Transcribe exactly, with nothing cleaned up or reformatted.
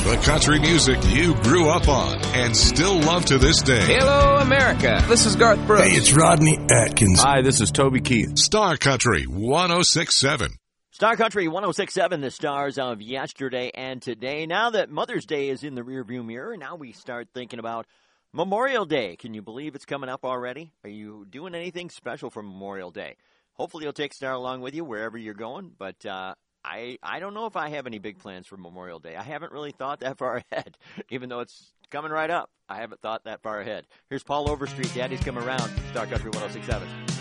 The country music you grew up on and still love to this day. Hello, America. This is Garth Brooks. Hey, it's Rodney Atkins. Hi, this is Toby Keith. Star Country one oh six point seven. Star Country one oh six point seven, the stars of yesterday and today. Now that Mother's Day is in the rearview mirror, now we start thinking about Memorial Day. Can you believe it's coming up already? Are you doing anything special for Memorial Day? Hopefully you'll take Star along with you wherever you're going, but uh, I, I don't know if I have any big plans for Memorial Day. I haven't really thought that far ahead, even though it's coming right up. I haven't thought that far ahead. Here's Paul Overstreet, Daddy's Come Around, Star Country one oh six point seven.